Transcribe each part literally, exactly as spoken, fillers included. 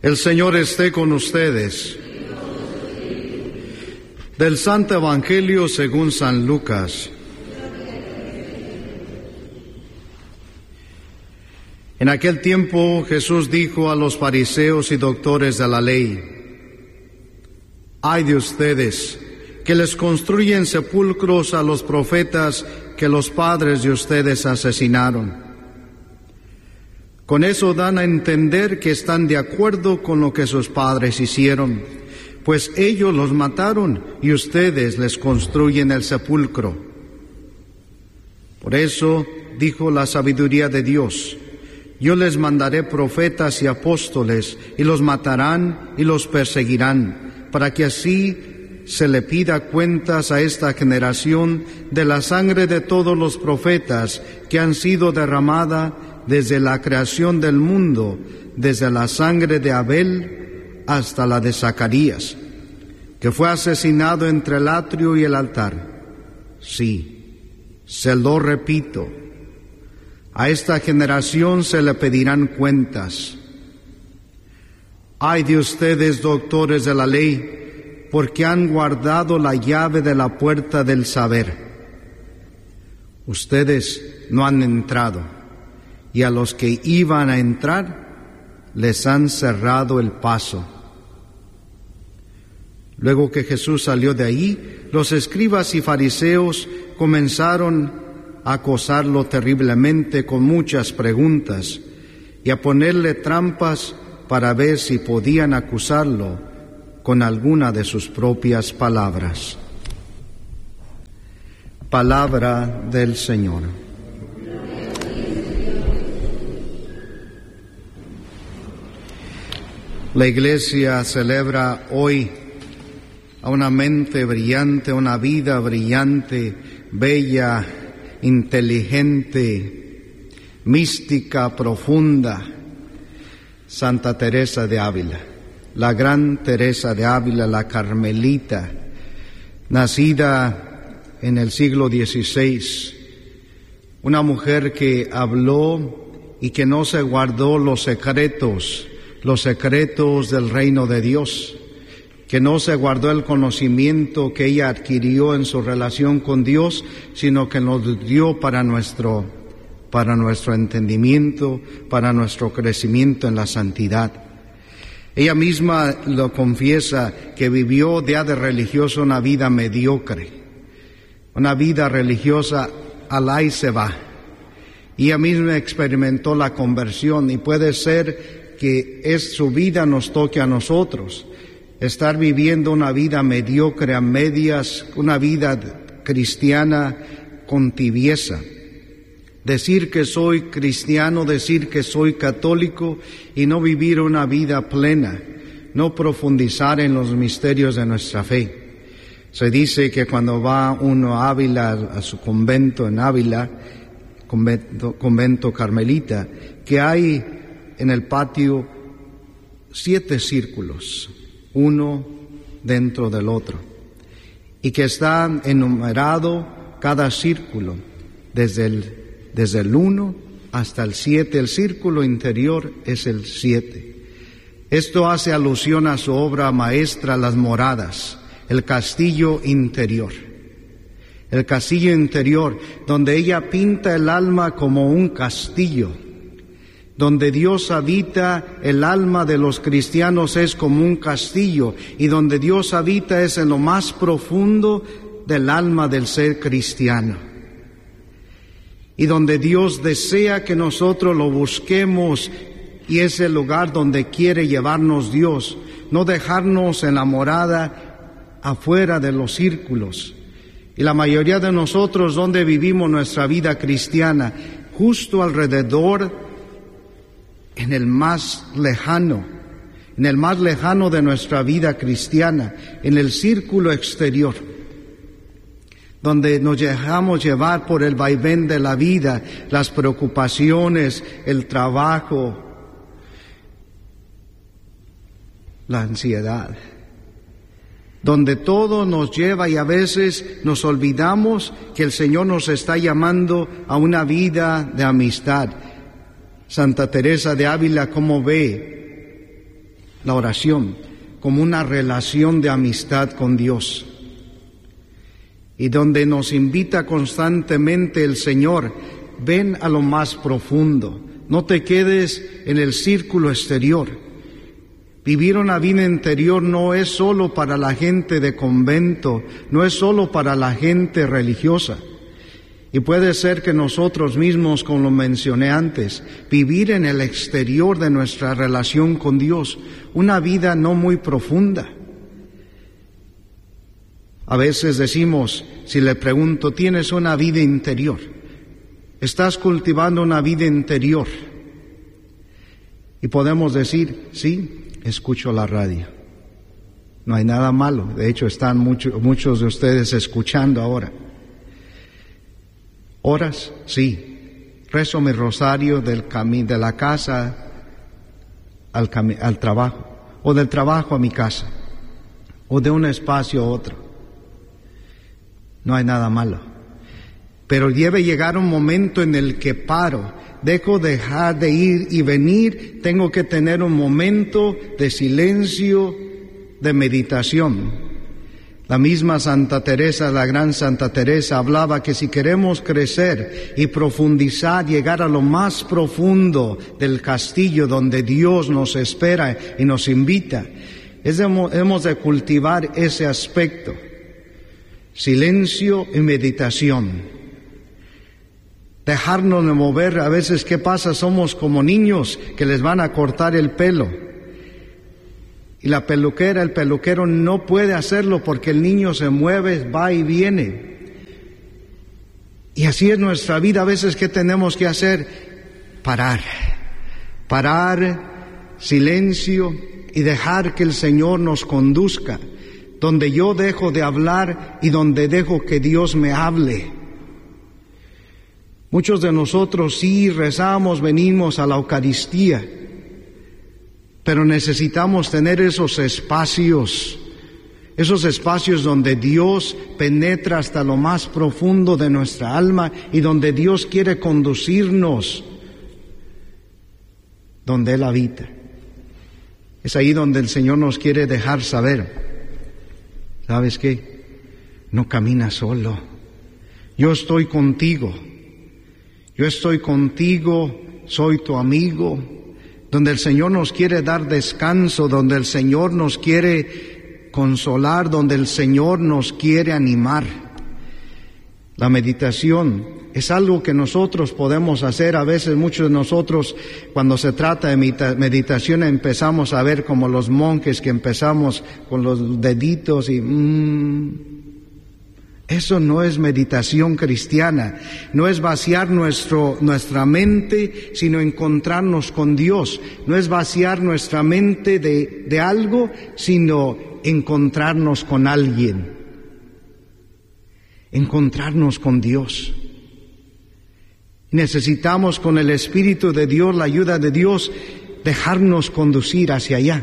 El Señor esté con ustedes. Del Santo Evangelio según San Lucas. En aquel tiempo Jesús dijo a los fariseos y doctores de la ley: «Ay de ustedes, que les construyen sepulcros a los profetas que los padres de ustedes asesinaron. Con eso dan a entender que están de acuerdo con lo que sus padres hicieron, pues ellos los mataron y ustedes les construyen el sepulcro. Por eso dijo la sabiduría de Dios: yo les mandaré profetas y apóstoles, y los matarán y los perseguirán, para que así se le pida cuentas a esta generación de la sangre de todos los profetas que han sido derramada desde la creación del mundo, desde la sangre de Abel hasta la de Zacarías, que fue asesinado entre el atrio y el altar. Sí, se lo repito, a esta generación se le pedirán cuentas. Ay de ustedes, doctores de la ley, porque han guardado la llave de la puerta del saber. Ustedes no han entrado, y a los que iban a entrar les han cerrado el paso». Luego que Jesús salió de ahí, los escribas y fariseos comenzaron a acosarlo terriblemente con muchas preguntas y a ponerle trampas para ver si podían acusarlo con alguna de sus propias palabras. Palabra del Señor. La Iglesia celebra hoy a una mente brillante, una vida brillante, bella, inteligente, mística, profunda, Santa Teresa de Ávila, la gran Teresa de Ávila, la carmelita, nacida en el siglo dieciséis, una mujer que habló y que no se guardó los secretos, los secretos del reino de Dios, que no se guardó el conocimiento que ella adquirió en su relación con Dios, sino que nos dio para nuestro, para nuestro entendimiento, para nuestro crecimiento en la santidad. Ella misma lo confiesa, que vivió día de religioso una vida mediocre, una vida religiosa al ahí se va. Ella misma experimentó la conversión, y puede ser que es su vida nos toque a nosotros, estar viviendo una vida mediocre a medias, una vida cristiana con tibieza. Decir que soy cristiano, decir que soy católico y no vivir una vida plena, no profundizar en los misterios de nuestra fe. Se dice que cuando va uno a Ávila, a su convento en Ávila, convento, convento carmelita, que hay en el patio siete círculos, uno dentro del otro, y que está enumerado cada círculo, desde el, desde el uno hasta el siete, el círculo interior es el siete. Esto hace alusión a su obra maestra, Las Moradas, el castillo interior. El castillo interior, donde ella pinta el alma como un castillo, donde Dios habita, el alma de los cristianos es como un castillo, y donde Dios habita es en lo más profundo del alma del ser cristiano. Y donde Dios desea que nosotros lo busquemos, y es el lugar donde quiere llevarnos Dios, no dejarnos en la morada afuera de los círculos. Y la mayoría de nosotros, donde vivimos nuestra vida cristiana, justo alrededor, en el más lejano, en el más lejano de nuestra vida cristiana, en el círculo exterior, donde nos dejamos llevar por el vaivén de la vida, las preocupaciones, el trabajo, la ansiedad, donde todo nos lleva, y a veces nos olvidamos que el Señor nos está llamando a una vida de amistad. Santa Teresa de Ávila, ¿cómo ve la oración como una relación de amistad con Dios, y donde nos invita constantemente el Señor: ven a lo más profundo, no te quedes en el círculo exterior. Vivir una vida interior no es solo para la gente de convento, no es solo para la gente religiosa. Y puede ser que nosotros mismos, como lo mencioné antes, vivir en el exterior de nuestra relación con Dios, una vida no muy profunda. A veces decimos, si le pregunto, ¿tienes una vida interior? ¿Estás cultivando una vida interior? Y podemos decir, sí, escucho la radio. No hay nada malo, de hecho están mucho, muchos de ustedes escuchando ahora. ¿Oras? Sí. Rezo mi rosario del cami- de la casa al, cami- al trabajo, o del trabajo a mi casa, o de un espacio a otro. No hay nada malo. Pero debe llegar un momento en el que paro, dejo dejar de ir y venir, tengo que tener un momento de silencio, de meditación. La misma Santa Teresa, la gran Santa Teresa, hablaba que si queremos crecer y profundizar, llegar a lo más profundo del castillo donde Dios nos espera y nos invita, es de, hemos de cultivar ese aspecto: silencio y meditación. Dejarnos de mover. A veces, ¿qué pasa? Somos como niños que les van a cortar el pelo. Y la peluquera, el peluquero no puede hacerlo porque el niño se mueve, va y viene. Y así es nuestra vida. A veces, ¿qué tenemos que hacer? Parar. Parar, silencio, y dejar que el Señor nos conduzca. Donde yo dejo de hablar y donde dejo que Dios me hable. Muchos de nosotros sí rezamos, venimos a la Eucaristía, pero necesitamos tener esos espacios, esos espacios donde Dios penetra hasta lo más profundo de nuestra alma y donde Dios quiere conducirnos, donde Él habita. Es ahí donde el Señor nos quiere dejar saber, ¿sabes qué? No caminas solo, yo estoy contigo, yo estoy contigo, soy tu amigo. Donde el Señor nos quiere dar descanso, donde el Señor nos quiere consolar, donde el Señor nos quiere animar. La meditación es algo que nosotros podemos hacer. A veces muchos de nosotros, cuando se trata de meditación, empezamos a ver como los monjes que empezamos con los deditos y... Mmm, Eso no es meditación cristiana, no es vaciar nuestro, nuestra mente, sino encontrarnos con Dios. No es vaciar nuestra mente de, de algo, sino encontrarnos con alguien. Encontrarnos con Dios. Necesitamos con el Espíritu de Dios, la ayuda de Dios, dejarnos conducir hacia allá.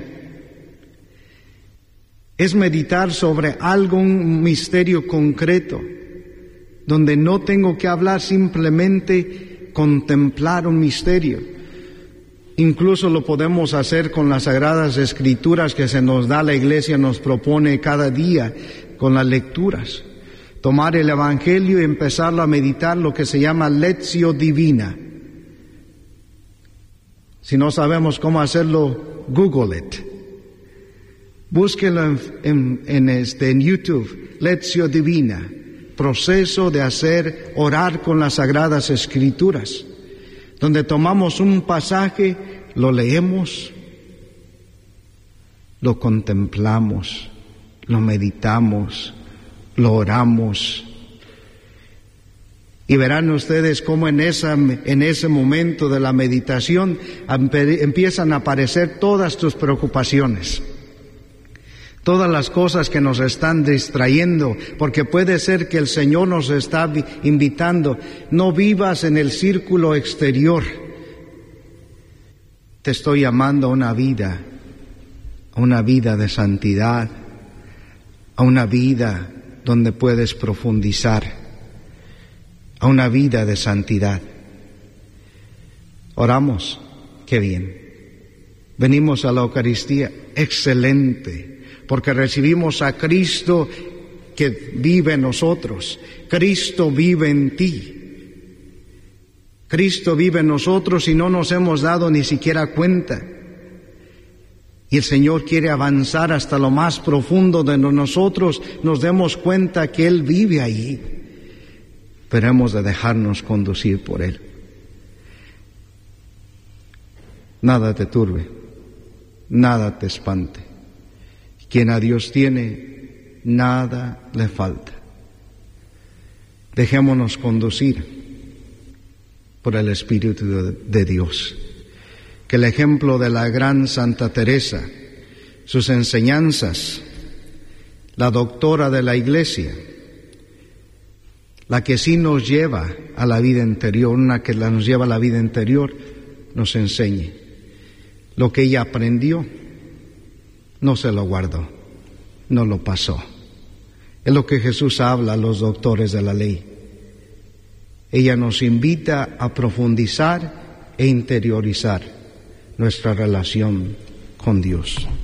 Es meditar sobre algún misterio concreto, donde no tengo que hablar, simplemente contemplar un misterio. Incluso lo podemos hacer con las Sagradas Escrituras que se nos da, la Iglesia nos propone cada día con las lecturas. Tomar el Evangelio y empezarlo a meditar, lo que se llama Lectio Divina. Si no sabemos cómo hacerlo, Google it. Búsquelo en, en, en, este, en YouTube, Lectio Divina, proceso de hacer orar con las Sagradas Escrituras, donde tomamos un pasaje, lo leemos, lo contemplamos, lo meditamos, lo oramos. Y verán ustedes cómo en, esa, en ese momento de la meditación empiezan a aparecer todas tus preocupaciones. Todas las cosas que nos están distrayendo, porque puede ser que el Señor nos está invitando, no vivas en el círculo exterior. Te estoy llamando a una vida, a una vida de santidad, a una vida donde puedes profundizar, a una vida de santidad. Oramos, qué bien. Venimos a la Eucaristía, excelente, porque recibimos a Cristo que vive en nosotros. Cristo vive en ti. Cristo vive en nosotros y no nos hemos dado ni siquiera cuenta. Y el Señor quiere avanzar hasta lo más profundo de nosotros, nos demos cuenta que Él vive allí. Pero hemos de dejarnos conducir por Él. Nada te turbe, nada te espante. Quien a Dios tiene, nada le falta. Dejémonos conducir por el Espíritu de, de Dios. Que el ejemplo de la gran Santa Teresa, sus enseñanzas, la doctora de la Iglesia, la que sí nos lleva a la vida interior, una que la nos lleva a la vida interior, nos enseñe. Lo que ella aprendió, no se lo guardó, no lo pasó. Es lo que Jesús habla a los doctores de la ley. Ella nos invita a profundizar e interiorizar nuestra relación con Dios.